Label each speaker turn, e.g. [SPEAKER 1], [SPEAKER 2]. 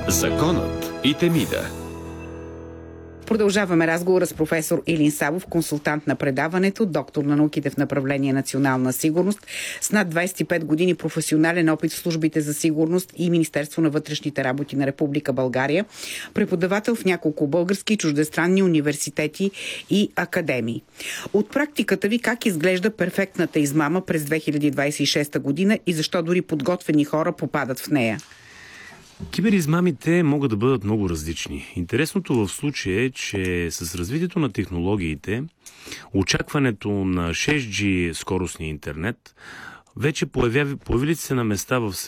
[SPEAKER 1] Законът и Темида.
[SPEAKER 2] Продължаваме разговора с професор Илин Савов, консултант на предаването, доктор на науките в направление национална сигурност, с над 25 години професионален опит в службите за сигурност и Министерство на вътрешните работи на Република България, преподавател в няколко български и чуждестранни университети и академии. От практиката ви как изглежда перфектната измама през 2026 година и защо дори подготвени хора попадат в нея?
[SPEAKER 3] Киберизмамите могат да бъдат много различни. Интересното в случая е, че с развитието на технологиите, очакването на 6G скоростния интернет, вече появили се на места в